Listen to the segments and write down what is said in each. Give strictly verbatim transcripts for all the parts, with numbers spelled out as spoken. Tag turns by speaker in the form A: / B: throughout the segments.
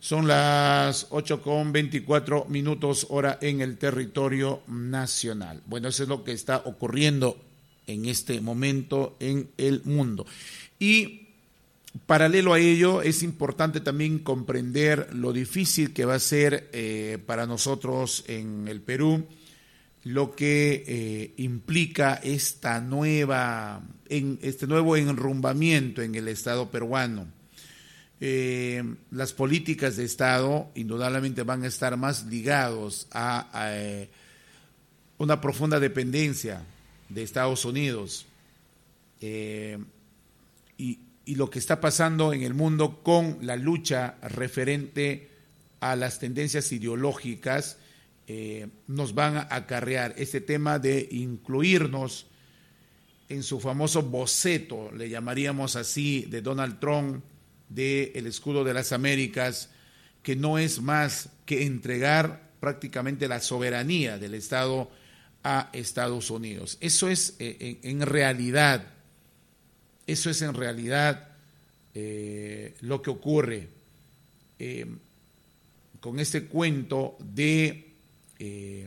A: Son las ocho con veinticuatro minutos hora en el territorio nacional. Bueno, eso es lo que está ocurriendo en este momento en el mundo. Y paralelo a ello, es importante también comprender lo difícil que va a ser eh, para nosotros en el Perú, lo que eh, implica esta nueva, en, este nuevo enrumbamiento en el Estado peruano. Eh, las políticas de Estado indudablemente van a estar más ligados a, a eh, una profunda dependencia de Estados Unidos eh, y, y lo que está pasando en el mundo con la lucha referente a las tendencias ideológicas eh, nos van a acarrear este tema de incluirnos en su famoso boceto, le llamaríamos así, de Donald Trump, del escudo de las Américas, que no es más que entregar prácticamente la soberanía del Estado a Estados Unidos. Eso es eh, en, en realidad, eso es en realidad eh, lo que ocurre eh, con este cuento de, eh,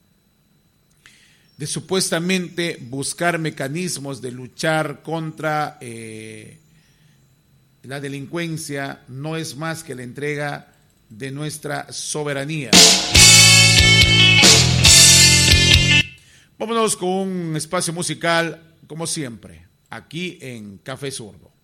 A: de supuestamente buscar mecanismos de luchar contra eh, la delincuencia. No es más que la entrega de nuestra soberanía. Vámonos con un espacio musical, como siempre, aquí en Café Zurdo.